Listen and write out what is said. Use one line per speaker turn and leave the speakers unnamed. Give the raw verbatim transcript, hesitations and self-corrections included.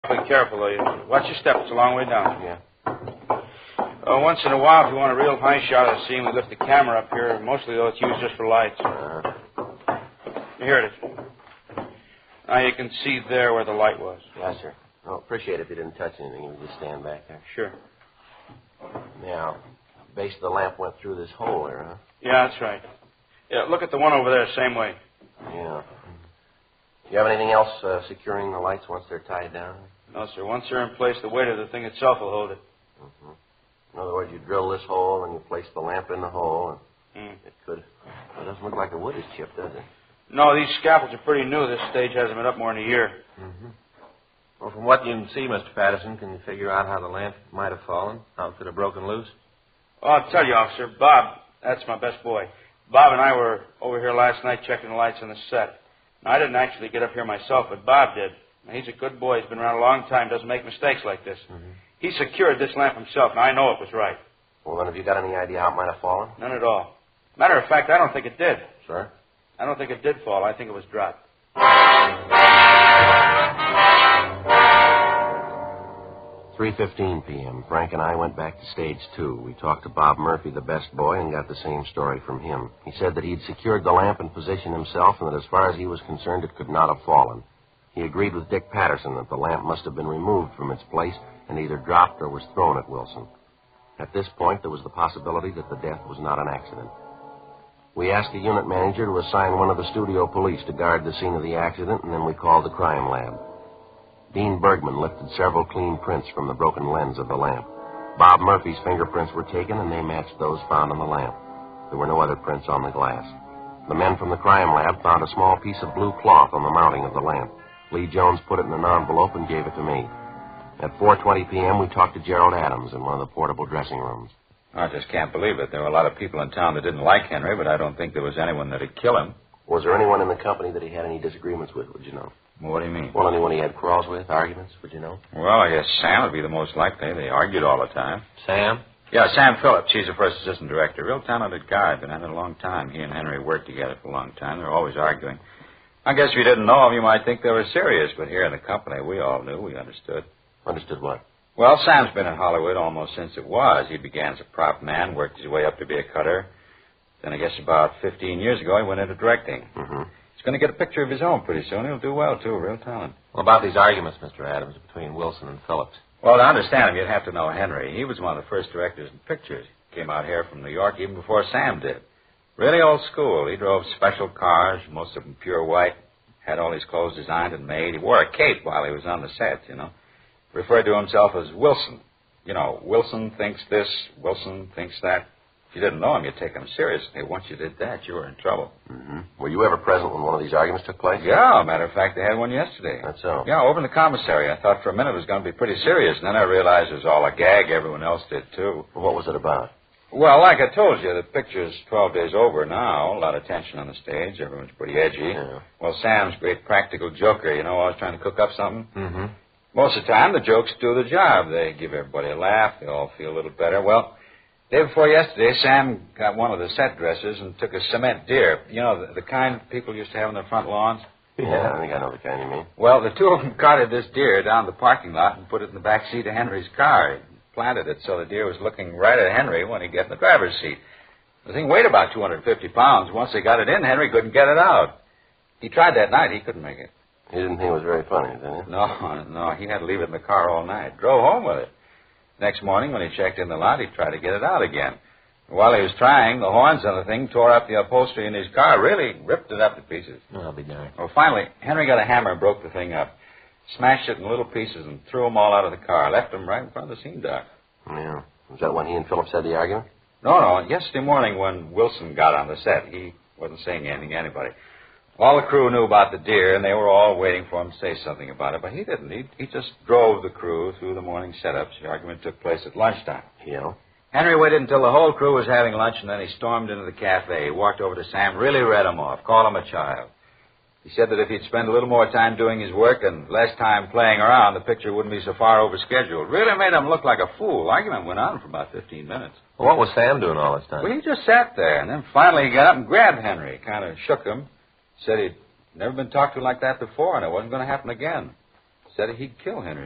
Be careful, though. You watch your step. It's a long way down.
Yeah.
Uh, once in a while, if you want a real high shot of the scene, we lift the camera up here. Mostly, though, it's used just for lights.
Uh-huh.
Here it is. Now you can see there where the light was.
Yes, sir. Oh, appreciate it if you didn't touch anything. You just stand back there.
Sure.
Now, the base of the lamp went through this hole there, huh?
Yeah, that's right. Yeah, look at the one over there, same way.
Yeah. You have anything else uh, securing the lights once they're tied down?
No, sir. Once they're in place, the weight of the thing itself will hold it.
Mm-hmm. In other words, you drill this hole and you place the lamp in the hole, and
Mm.
it could... It doesn't look like the wood is chipped, does it?
No, these scaffolds are pretty new. This stage hasn't been up more than a year.
Mm-hmm. Well, from what you can see, Mister Patterson, can you figure out how the lamp might have fallen? How it could have broken loose?
Oh, I'll tell you, officer. Bob, that's my best boy. Bob and I were over here last night checking the lights on the set. Now, I didn't actually get up here myself, but Bob did. Now, he's a good boy. He's been around a long time, doesn't make mistakes like this.
Mm-hmm.
He secured this lamp himself, and I know it was right.
Well, then, have you got any idea how it might have fallen?
None at all. Matter of fact, I don't think it did.
Sir?
I don't think it did fall. I think it was dropped.
three fifteen p.m. Frank and I went back to stage two. We talked to Bob Murphy, the best boy, and got the same story from him. He said that he'd secured the lamp in position himself and that as far as he was concerned, it could not have fallen. He agreed with Dick Patterson that the lamp must have been removed from its place and either dropped or was thrown at Wilson. At this point, there was the possibility that the death was not an accident. We asked the unit manager to assign one of the studio police to guard the scene of the accident, and then we called the crime lab. Dean Bergman lifted several clean prints from the broken lens of the lamp. Bob Murphy's fingerprints were taken, and they matched those found on the lamp. There were no other prints on the glass. The men from the crime lab found a small piece of blue cloth on the mounting of the lamp. Lee Jones put it in an envelope and gave it to me. At four twenty p.m., we talked to Gerald Adams in one of the portable dressing rooms.
I just can't believe it. There were a lot of people in town that didn't like Henry, but I don't think there was anyone that'd kill him.
Was there anyone in the company that he had any disagreements with, would you know?
Well, what do you mean?
Well, anyone he had quarrels with, arguments, would you know?
Well, I guess Sam would be the most likely. They argued all the time.
Sam?
Yeah, Sam Phillips. He's the first assistant director. Real talented guy. Been at it a long time. He and Henry worked together for a long time. They're always arguing. I guess if you didn't know them, you might think they were serious, but here in the company, we all knew. We understood.
Understood what?
Well, Sam's been in Hollywood almost since it was. He began as a prop man, worked his way up to be a cutter. Then I guess about fifteen years ago, he went into directing.
Mm-hmm.
He's going to get a picture of his own pretty soon. He'll do well, too. Real talent.
Well, about these arguments, Mister Adams, between Wilson and Phillips.
Well, to understand him, you'd have to know Henry. He was one of the first directors in pictures. Came out here from New York even before Sam did. Really old school. He drove special cars, most of them pure white. Had all his clothes designed and made. He wore a cape while he was on the set, you know. Referred to himself as Wilson. You know, Wilson thinks this, Wilson thinks that. If you didn't know him, you'd take him seriously. Once you did that, you were in trouble.
Mm-hmm. Were you ever present when one of these arguments took place?
Yeah, matter of fact, they had one yesterday.
That's so?
Yeah, over in the commissary. I thought for a minute it was going to be pretty serious, and then I realized it was all a gag. Everyone else did, too.
Well, what was it about?
Well, like I told you, the picture's twelve days over now. A lot of tension on the stage. Everyone's pretty edgy.
Yeah.
Well, Sam's a great practical joker. You know, always trying to cook up something.
Mm-hmm.
Most of the time, the jokes do the job. They give everybody a laugh. They all feel a little better. Well, day before yesterday, Sam got one of the set dressers and took a cement deer. You know, the, the kind people used to have on their front lawns?
Yeah, I think I know the kind you mean.
Well, the two of them carted this deer down the parking lot and put it in the back seat of Henry's car. Planted it so the deer was looking right at Henry when he got in the driver's seat. The thing weighed about two hundred fifty pounds. Once they got it in, Henry couldn't get it out. He tried that night. He couldn't make it.
He didn't think it was very funny, did he?
No, no. He had to leave it in the car all night. Drove home with it. Next morning, when he checked in the lot, he tried to get it out again. While he was trying, the horns on the thing tore up the upholstery in his car, really ripped it up to pieces.
Oh, I'll be darned.
Well, finally, Henry got a hammer and broke the thing up. Smashed it in little pieces and threw them all out of the car. Left them right in front of the scene dock.
Yeah. Was that when he and Phillips had the argument?
No, no. Yesterday morning when Wilson got on the set, he wasn't saying anything to anybody. All the crew knew about the deer, and they were all waiting for him to say something about it, but he didn't. He, he just drove the crew through the morning setups. The argument took place at lunchtime.
Yeah.
Henry waited until the whole crew was having lunch, and then he stormed into the cafe. He walked over to Sam, really read him off, called him a child. He said that if he'd spend a little more time doing his work and less time playing around, the picture wouldn't be so far over scheduled. Really made him look like a fool. The argument went on for about fifteen minutes.
Well, what was Sam doing all this time?
Well, he just sat there, and then finally he got up and grabbed Henry, kind of shook him, said he'd never been talked to like that before, and it wasn't going to happen again. Said he'd kill Henry.